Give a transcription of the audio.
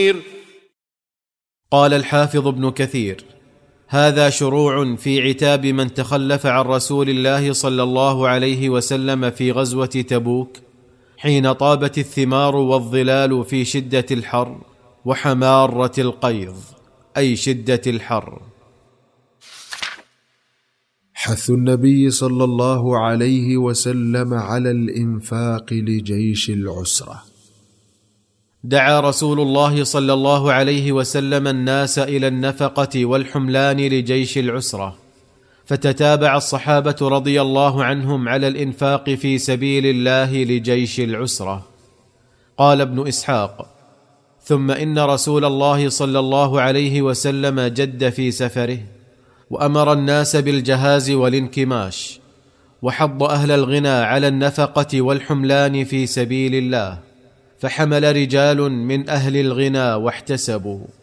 قال الحافظ ابن كثير: هذا شروع في عتاب من تخلف عن رسول الله صلى الله عليه وسلم في غزوة تبوك، حين طابت الثمار والظلال في شدة الحر وحمارة القيظ، أي شدة الحر. حث النبي صلى الله عليه وسلم على الإنفاق لجيش العسرة. دعا رسول الله صلى الله عليه وسلم الناس إلى النفقة والحملان لجيش العسرة، فتتابع الصحابة رضي الله عنهم على الإنفاق في سبيل الله لجيش العسرة. قال ابن إسحاق: ثم إن رسول الله صلى الله عليه وسلم جد في سفره، وأمر الناس بالجهاز والانكماش، وحض أهل الغنى على النفقة والحملان في سبيل الله، فحمل رجال من أهل الغنى واحتسبوا.